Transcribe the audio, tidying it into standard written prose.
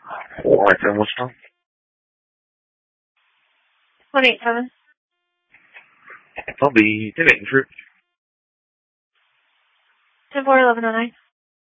Alright, then what's wrong? 187. I'll be 10-8 for 10-4-11-09.